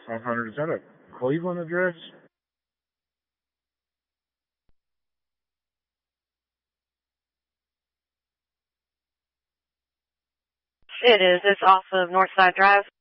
500. Is that a Cleveland address? It is. It's off of Northside Drive.